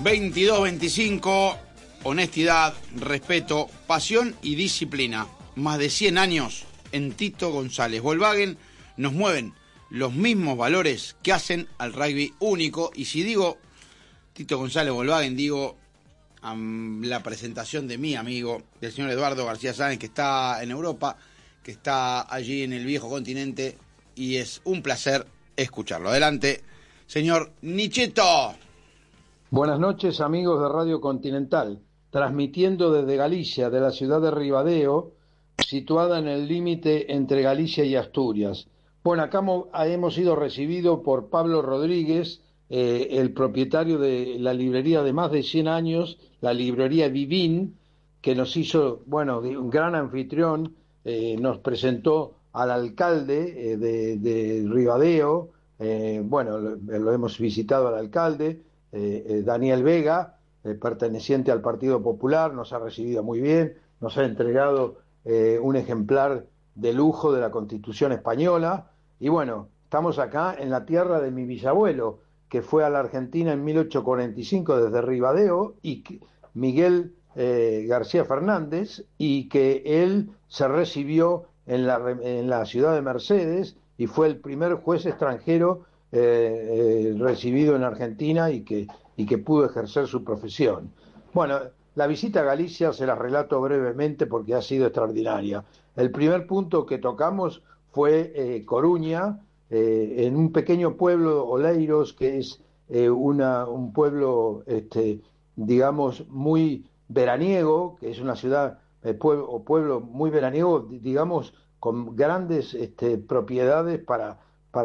22-25, honestidad, respeto, pasión y disciplina. Más de 100 años en Tito González Volkswagen nos mueven los mismos valores que hacen al rugby único. Y si digo Tito González Volkswagen, digo la presentación de mi amigo, del señor Eduardo García Sáenz, que está en Europa, que está allí en el viejo continente, y es un placer escucharlo. Adelante, señor Nicheto. Buenas noches, amigos de Radio Continental, transmitiendo desde Galicia, de la ciudad de Ribadeo, situada en el límite entre Galicia y Asturias. Bueno, acá hemos sido recibidos por Pablo Rodríguez, el propietario de la librería de más de 100 años, la librería Vivín, que nos hizo, bueno, un gran anfitrión, nos presentó al alcalde de Ribadeo, bueno, lo hemos visitado al alcalde, Daniel Vega, perteneciente al Partido Popular, nos ha recibido muy bien, nos ha entregado un ejemplar de lujo de la Constitución española, y bueno, estamos acá en la tierra de mi bisabuelo, que fue a la Argentina en 1845 desde Ribadeo, y Miguel García Fernández, y que él se recibió en la ciudad de Mercedes y fue el primer juez extranjero recibido en Argentina y que pudo ejercer su profesión. Bueno, la visita a Galicia se la relato brevemente porque ha sido extraordinaria. El primer punto que tocamos fue Coruña, en un pequeño pueblo, Oleiros, que es un pueblo, digamos, muy veraniego, que es una ciudad o pueblo muy veraniego, digamos, con grandes propiedades para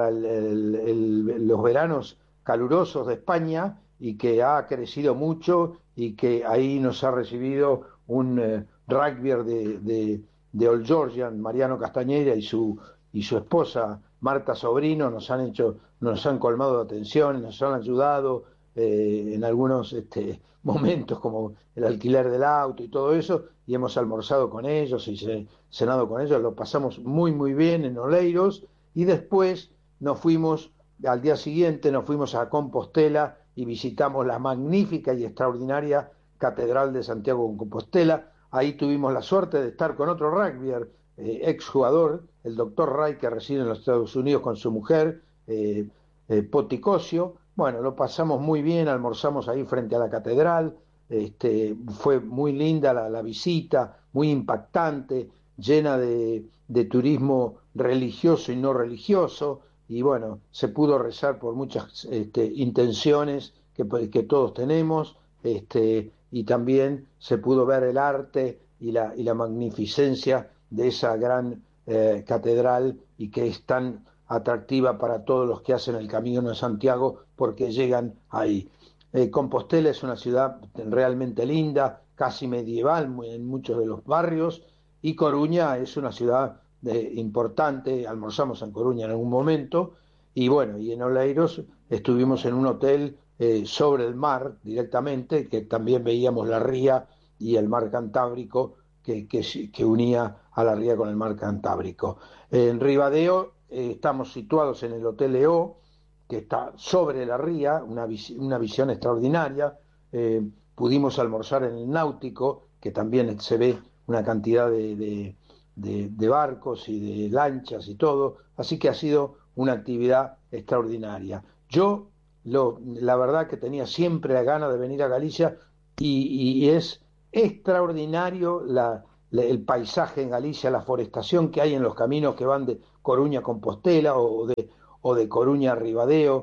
los veranos calurosos de España, y que ha crecido mucho, y que ahí nos ha recibido un rugbyer de Old Georgian, Mariano Castañeda, y su esposa Marta Sobrino, nos han colmado de atención, nos han ayudado en algunos momentos, como el alquiler del auto y todo eso, y hemos almorzado con ellos y cenado con ellos, lo pasamos muy muy bien en Oleiros, y después al día siguiente nos fuimos a Compostela y visitamos la magnífica y extraordinaria Catedral de Santiago de Compostela. Ahí tuvimos la suerte de estar con otro rugbyer, exjugador, el doctor Ray, que reside en los Estados Unidos con su mujer, Poticosio. Bueno, lo pasamos muy bien, almorzamos ahí frente a la catedral, fue muy linda la visita, muy impactante, llena de turismo religioso y no religioso, y bueno, se pudo rezar por muchas intenciones que todos tenemos, y también se pudo ver el arte y la magnificencia de esa gran catedral, y que es tan atractiva para todos los que hacen el Camino de Santiago porque llegan ahí. Compostela es una ciudad realmente linda, casi medieval en muchos de los barrios, y Coruña es una ciudad importante. Almorzamos en Coruña en algún momento, y bueno, y en Oleiros estuvimos en un hotel sobre el mar directamente, que también veíamos la ría y el mar Cantábrico que unía a la ría con el mar Cantábrico. En Ribadeo estamos situados en el Hotel EO, que está sobre la ría, una visión extraordinaria. Pudimos almorzar en el Náutico, que también se ve una cantidad de barcos y de lanchas y todo, así que ha sido una actividad extraordinaria. La verdad que tenía siempre la gana de venir a Galicia, y es extraordinario el paisaje en Galicia, la forestación que hay en los caminos que van de Coruña a Compostela o de Coruña a Ribadeo.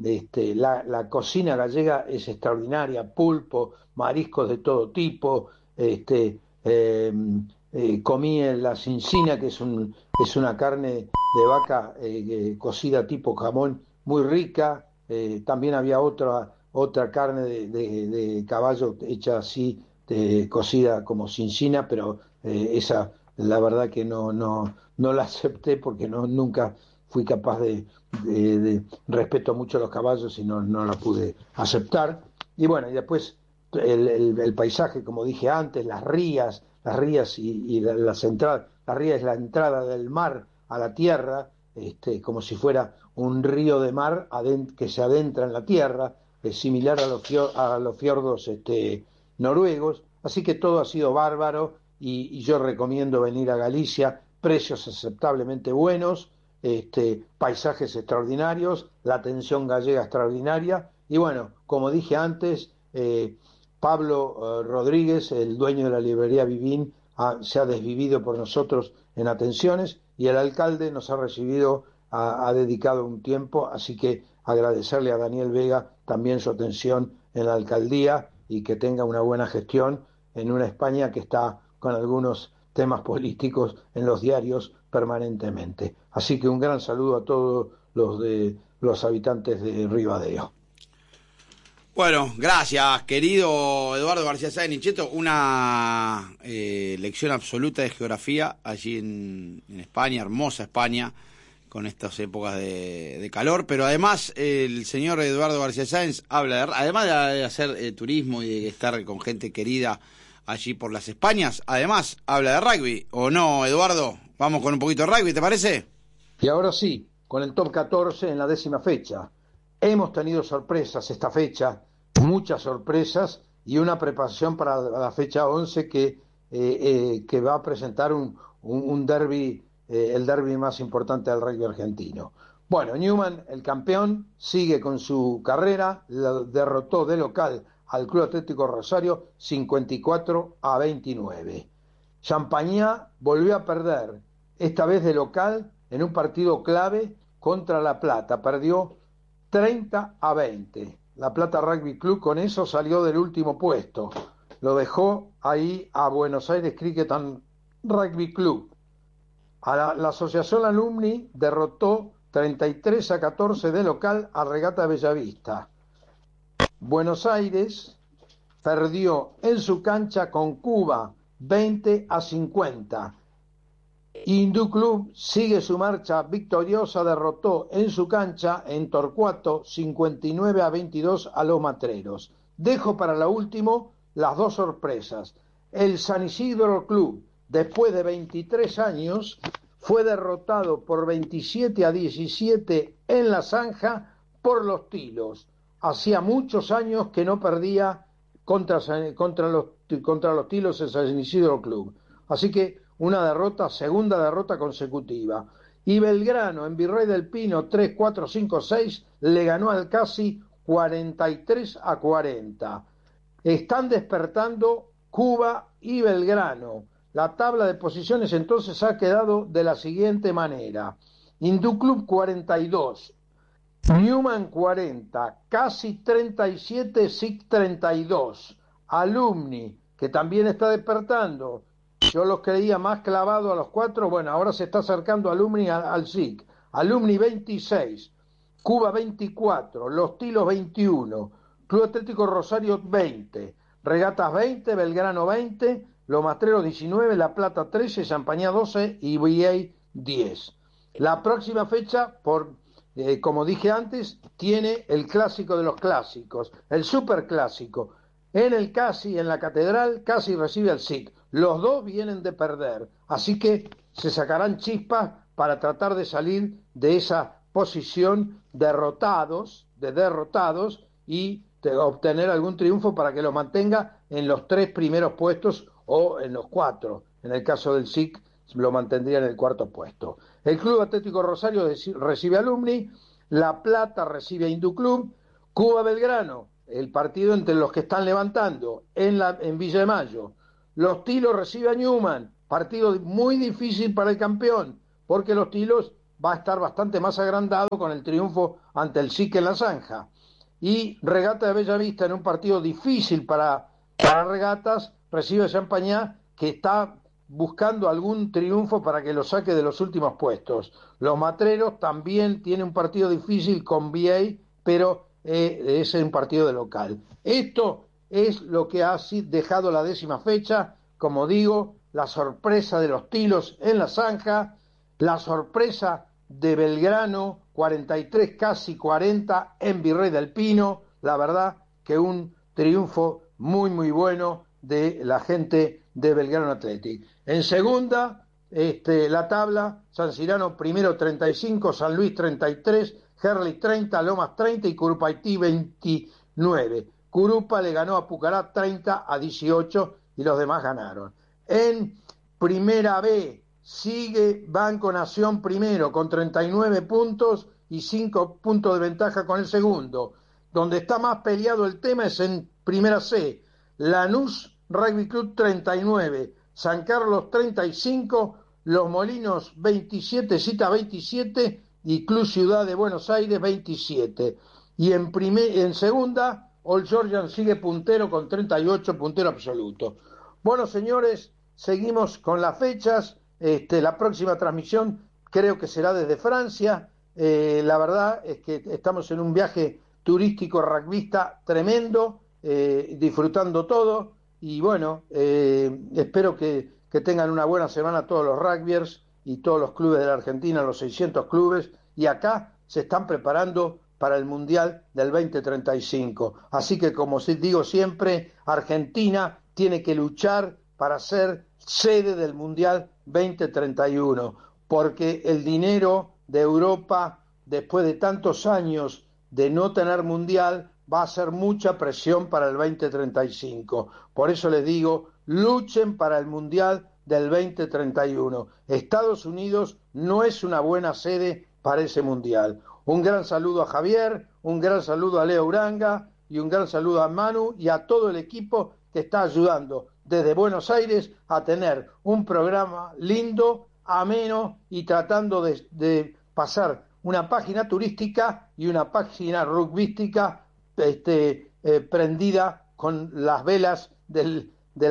La cocina gallega es extraordinaria, pulpo, mariscos de todo tipo. Comí la cincina, que es una carne de vaca cocida tipo jamón, muy rica. También había otra carne de caballo hecha así, cocida como cincina, pero esa la verdad que no la acepté porque nunca fui capaz respeto mucho a los caballos y no la pude aceptar. Y bueno, y después el paisaje, como dije antes, las rías y las entradas. La ría es la entrada del mar a la tierra, como si fuera un río de mar que se adentra en la tierra. similar a los fiordos noruegos, así que todo ha sido bárbaro y yo recomiendo venir a Galicia, precios aceptablemente buenos, paisajes extraordinarios, la atención gallega extraordinaria y bueno, como dije antes, Pablo Rodríguez, el dueño de la librería Vivín, se ha desvivido por nosotros en atenciones y el alcalde nos ha recibido, ha dedicado un tiempo, así que agradecerle a Daniel Vega también su atención en la alcaldía y que tenga una buena gestión en una España que está con algunos temas políticos en los diarios permanentemente. Así que un gran saludo a todos los habitantes de Ribadeo. Bueno, gracias, querido Eduardo García Sáenz Nicheto. Una lección absoluta de geografía allí en España, hermosa España, con estas épocas de calor. Pero además, el señor Eduardo García Sáenz habla, además de hacer turismo y de estar con gente querida allí por las Españas, además habla de rugby. ¿O no, Eduardo? Vamos con un poquito de rugby, ¿te parece? Y ahora sí, con el top 14 en la 10ª fecha. Hemos tenido sorpresas esta fecha, muchas sorpresas, y una preparación para la fecha 11 que va a presentar un derbi, el derbi más importante del rugby argentino. Bueno, Newman, el campeón, sigue con su carrera, derrotó de local al Club Atlético Rosario 54-29. Champagnat volvió a perder, esta vez de local, en un partido clave contra La Plata, perdió 30-20. La Plata Rugby Club con eso salió del último puesto. Lo dejó ahí a Buenos Aires Cricket and Rugby Club. La Asociación Alumni derrotó 33-14 de local a Regata Bellavista. Buenos Aires perdió en su cancha con Cuba 20-50. Hindú Club sigue su marcha victoriosa, derrotó en su cancha en Torcuato 59-22 a los Matreros. Dejo para la última las dos sorpresas. El San Isidro Club, después de 23 años, fue derrotado por 27-17 en la Zanja por los Tilos. Hacía muchos años que no perdía contra los Tilos el San Isidro Club. Así que una derrota, segunda derrota consecutiva. Y Belgrano en Virrey del Pino 3-4-5-6 le ganó al Casi 43-40. Están despertando Cuba y Belgrano. La tabla de posiciones entonces ha quedado de la siguiente manera: Hindú Club 42, Newman 40, Casi 37, SIC 32, Alumni, que también está despertando. Yo los creía más clavados a los 4, bueno, ahora se está acercando Alumni al SIC. Alumni 26, Cuba 24, Los Tilos 21, Club Atlético Rosario 20, Regatas 20, Belgrano 20, Los Matreros 19, La Plata 13, Champagnat 12 y VA 10. La próxima fecha, como dije antes, tiene el clásico de los clásicos, el superclásico. En el Casi, en la Catedral, Casi recibe al SIC. Los dos vienen de perder, así que se sacarán chispas para tratar de salir de esa posición derrotados y de obtener algún triunfo para que lo mantenga en los 3 primeros puestos o en los 4. En el caso del SIC lo mantendría en el 4º puesto. El Club Atlético Rosario recibe Alumni, La Plata recibe a Hindú Club, Cuba Belgrano, el partido entre los que están levantando en Villa de Mayo. Los Tilos recibe a Newman, partido muy difícil para el campeón, porque Los Tilos va a estar bastante más agrandado con el triunfo ante el SIC en la Zanja. Y Regata de Bellavista, en un partido difícil para Regatas, recibe a Champagnat, que está buscando algún triunfo para que lo saque de los últimos puestos. Los Matreros también tienen un partido difícil con VA, pero es un partido de local. Esto es lo que ha dejado la 10ª fecha, como digo, la sorpresa de los Tilos en la Zanja, la sorpresa de Belgrano 43 casi 40 en Virrey del Pino. La verdad que un triunfo muy muy bueno de la gente de Belgrano Athletic. En segunda, la tabla: San Cirano primero 35, San Luis 33, Gerli 30, Lomas 30 y Curupaytí 9. Curupa le ganó a Pucará 30-18 y los demás ganaron. En Primera B sigue Banco Nación primero con 39 puntos y 5 puntos de ventaja con el segundo. Donde está más peleado el tema es en Primera C. Lanús Rugby Club 39, San Carlos 35, Los Molinos 27, Cita 27 y Club Ciudad de Buenos Aires 27. Y en segunda, Old Georgian sigue puntero con 38, puntero absoluto. Bueno, señores, seguimos con las fechas. La próxima transmisión creo que será desde Francia. La verdad es que estamos en un viaje turístico rugbyista tremendo, disfrutando todo. Y bueno, espero que tengan una buena semana todos los rugbyers y todos los clubes de la Argentina, los 600 clubes. Y acá se están preparando para el Mundial del 2035. Así que, como digo siempre, Argentina tiene que luchar para ser sede del Mundial 2031, porque el dinero de Europa, después de tantos años de no tener Mundial, va a hacer mucha presión para el 2035. Por eso les digo, luchen para el Mundial del 2031. Estados Unidos no es una buena sede para ese Mundial. Un gran saludo a Javier, un gran saludo a Leo Uranga y un gran saludo a Manu y a todo el equipo que está ayudando desde Buenos Aires a tener un programa lindo, ameno y tratando de pasar una página turística y una página rugbística prendida con las velas del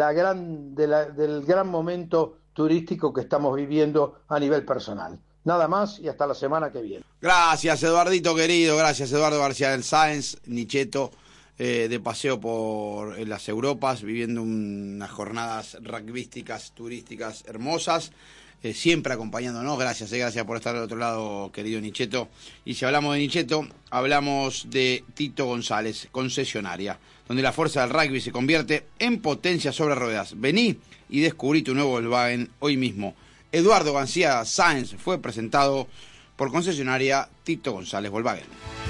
gran momento turístico que estamos viviendo a nivel personal. Nada más y hasta la semana que viene. Gracias, Eduardito querido, gracias, Eduardo García del Sáenz, Nicheto, de paseo por las Europas, viviendo unas jornadas rugbyísticas, turísticas hermosas, siempre acompañándonos. Gracias por estar al otro lado, querido Nicheto. Y si hablamos de Nicheto, hablamos de Tito González, concesionaria, donde la fuerza del rugby se convierte en potencia sobre ruedas. Vení y descubrí tu nuevo Volkswagen hoy mismo. Eduardo García Sáenz fue presentado por concesionaria Tito González Volkswagen.